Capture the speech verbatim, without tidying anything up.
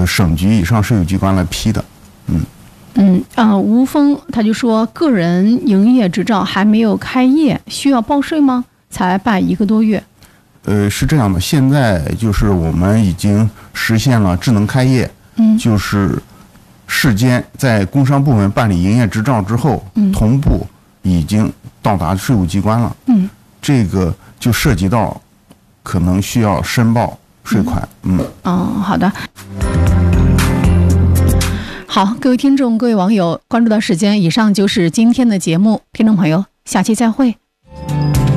省级以上税务机关来批的。嗯嗯啊、呃，吴峰他就说，个人营业执照还没有开业，需要报税吗？才办一个多月。 呃，是这样的，现在就是我们已经实现了智能开业， 嗯， 就是市间在工商部门办理营业执照之后， 嗯， 同步已经到达税务机关了， 嗯， 这个就涉及到可能需要申报税款，嗯， 嗯，哦，好的。好，各位听众、各位网友，关注到时间，以上就是今天的节目，听众朋友，下期再会。